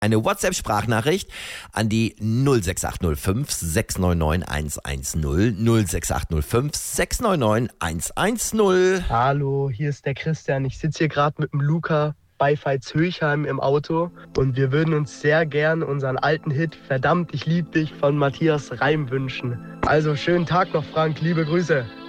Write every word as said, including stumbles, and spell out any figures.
Eine WhatsApp-Sprachnachricht an die null sechs acht null fünf sechs neun neun eins eins null, null sechs acht null fünf sechs neun neun eins eins null. Hallo, hier ist der Christian. Ich sitze hier gerade mit dem Luca bei Veitshöchheim im Auto und wir würden uns sehr gern unseren alten Hit Verdammt, ich lieb dich von Matthias Reim wünschen. Also schönen Tag noch, Frank. Liebe Grüße.